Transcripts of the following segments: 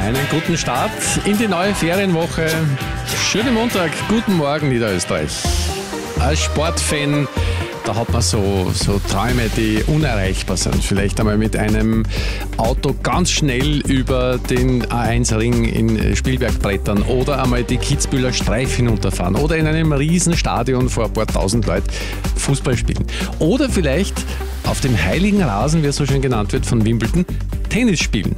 Einen guten Start in die neue Ferienwoche. Schönen Montag, guten Morgen Niederösterreich. Als Sportfan, da hat man so Träume, die unerreichbar sind. Vielleicht einmal mit einem Auto ganz schnell über den A1-Ring in Spielberg brettern oder einmal die Kitzbüheler Streif hinunterfahren oder in einem Riesenstadion vor ein paar tausend Leuten Fußball spielen. Oder vielleicht auf dem heiligen Rasen, wie er so schön genannt wird, von Wimbledon, Tennis spielen.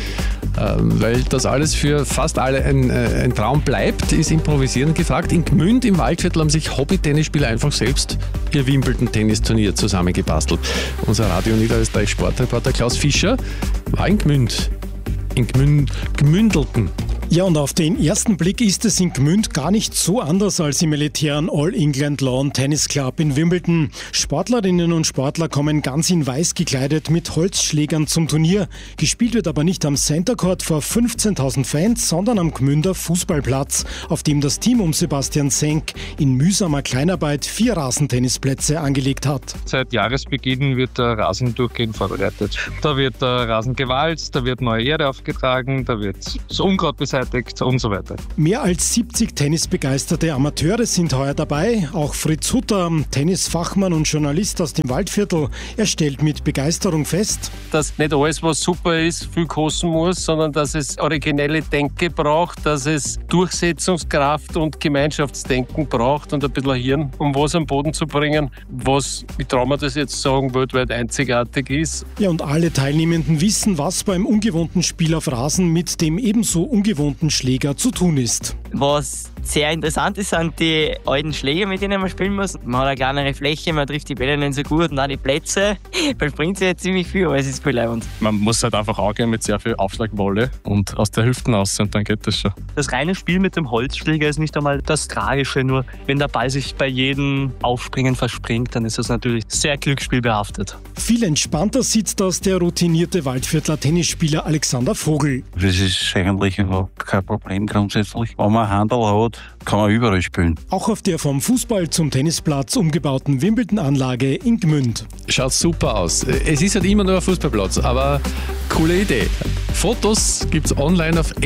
Weil das alles für fast alle ein Traum bleibt, ist Improvisieren gefragt. In Gmünd im Waldviertel haben sich Hobby-Tennisspieler einfach selbst ihr Wimbledon-Tennisturnier zusammengebastelt. Unser Radio Niederösterreich Sportreporter Klaus Fischer war in Gmünd. In Gmündelten. Ja, und auf den ersten Blick ist es in Gmünd gar nicht so anders als im elitären All England Lawn Tennis Club in Wimbledon. Sportlerinnen und Sportler kommen ganz in weiß gekleidet mit Holzschlägern zum Turnier. Gespielt wird aber nicht am Center Court vor 15.000 Fans, sondern am Gmünder Fußballplatz, auf dem das Team um Sebastian Senk in mühsamer Kleinarbeit 4 Rasentennisplätze angelegt hat. Seit Jahresbeginn wird der Rasen durchgehend vorbereitet. Da wird der Rasen gewalzt, da wird neue Erde aufgetragen, da wird das Unkraut beseitigt und so weiter. Mehr als 70 tennisbegeisterte Amateure sind heuer dabei. Auch Fritz Hutter, Tennisfachmann und Journalist aus dem Waldviertel, er stellt mit Begeisterung fest, dass nicht alles, was super ist, viel kosten muss, sondern dass es originelle Denke braucht, dass es Durchsetzungskraft und Gemeinschaftsdenken braucht und ein bisschen Hirn, um was am Boden zu bringen, was, wie trauen wir das jetzt sagen, weltweit einzigartig ist. Ja, und alle Teilnehmenden wissen, was beim ungewohnten Spiel auf Rasen mit dem ebenso ungewohnten Schläger zu tun ist. Was sehr interessant ist, sind die alten Schläger, mit denen man spielen muss. Man hat eine kleinere Fläche, man trifft die Bälle nicht so gut und auch die Plätze. Man springt sich ziemlich viel, aber es ist viel leibend. Man muss halt einfach angehen mit sehr viel Aufschlagwolle und aus der Hüfte raus und dann geht das schon. Das reine Spiel mit dem Holzschläger ist nicht einmal das Tragische, nur wenn der Ball sich bei jedem Aufspringen verspringt, dann ist das natürlich sehr glücksspielbehaftet. Viel entspannter sitzt das der routinierte Waldviertler Tennisspieler Alexander Vogel. Das ist eigentlich kein Problem grundsätzlich. Wenn man Handel hat, kann man überall spielen. Auch auf der vom Fußball zum Tennisplatz umgebauten Wimbledon-Anlage in Gmünd. Schaut super aus. Es ist halt immer nur ein Fußballplatz, aber coole Idee. Fotos gibt's online auf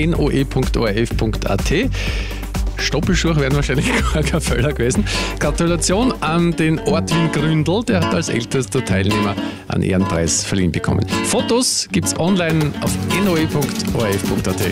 noe.orf.at. Stoppelschuhe wären wahrscheinlich gar kein Fehler gewesen. Gratulation an den Ortwin Gründl, der hat als ältester Teilnehmer einen Ehrenpreis verliehen bekommen. Fotos gibt's online auf noe.orf.at.